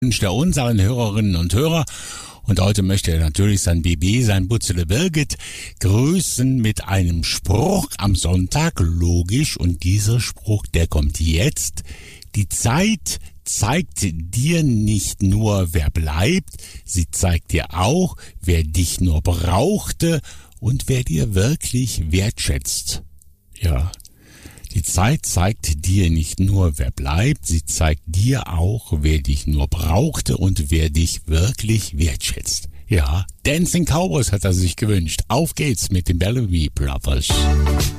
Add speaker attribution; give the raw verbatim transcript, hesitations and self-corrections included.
Speaker 1: wünscht er unseren Hörerinnen und Hörer. Und heute möchte er natürlich sein B B, sein Butzele Birgit, grüßen mit einem Spruch am Sonntag, logisch. Und dieser Spruch, der kommt jetzt. Die Zeit zeigt dir nicht nur, wer bleibt, sie zeigt dir auch, wer dich nur brauchte und wer dir wirklich wertschätzt. Ja. Die Zeit zeigt dir nicht nur, wer bleibt, sie zeigt dir auch, wer dich nur brauchte und wer dich wirklich wertschätzt. Ja, Dancing Cowboys hat er sich gewünscht. Auf geht's mit den Bellamy Brothers.